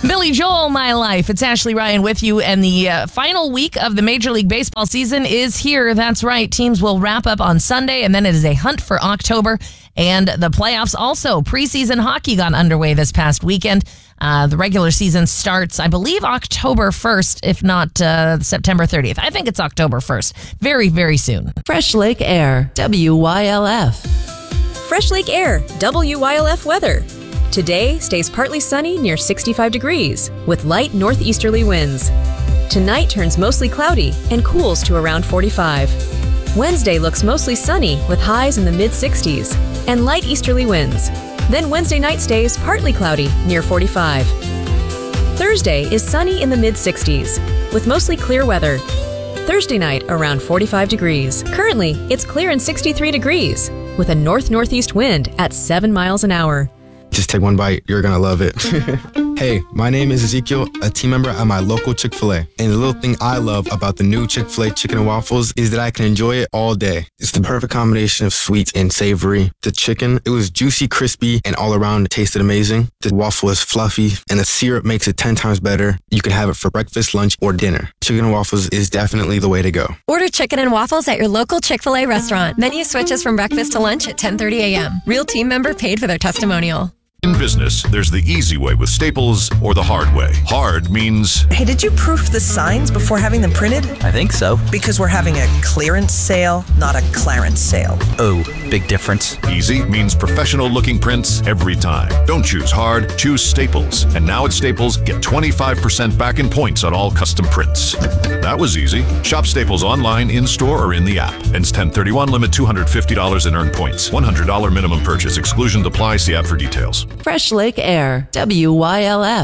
Billy Joel, My Life. It's Ashley Ryan with you, and the final week of the Major League Baseball season is here. That's right. Teams will wrap up on Sunday, and then it is a hunt for October and the playoffs. Also, preseason hockey got underway this past weekend. The regular season starts, I believe, October 1st, if not September 30th. I think it's October 1st. Very, very soon. Fresh Lake Air, WYLF. Fresh Lake Air, WYLF weather. Today stays partly sunny near 65 degrees with light northeasterly winds. Tonight turns mostly cloudy and cools to around 45. Wednesday looks mostly sunny with highs in the mid-60s and light easterly winds. Then Wednesday night stays partly cloudy near 45. Thursday is sunny in the mid-60s with mostly clear weather. Thursday night around 45 degrees. Currently, it's clear and 63 degrees with a north-northeast wind at 7 miles an hour. Just take one bite. You're going to love it. Hey, my name is Ezekiel, a team member at my local Chick-fil-A. And the little thing I love about the new Chick-fil-A chicken and waffles is that I can enjoy it all day. It's the perfect combination of sweet and savory. The chicken, it was juicy, crispy, and all around it tasted amazing. The waffle is fluffy, and the syrup makes it 10 times better. You can have it for breakfast, lunch, or dinner. Chicken and waffles is definitely the way to go. Order chicken and waffles at your local Chick-fil-A restaurant. Menu switches from breakfast to lunch at 10:30 a.m. Real team member paid for their testimonial. In business, there's the easy way with Staples or the hard way. Hard means... Hey, did you proof the signs before having them printed? I think so. Because we're having a clearance sale, not a clarence sale. Oh, big difference. Easy means professional-looking prints every time. Don't choose hard, choose Staples. And now at Staples, get 25% back in points on all custom prints. That was easy. Shop Staples online, in-store, or in the app. Ends 10/31, limit $250 in earned points. $100 minimum purchase. Exclusion applies. See app for details. Fresh Lake Air, WYLF.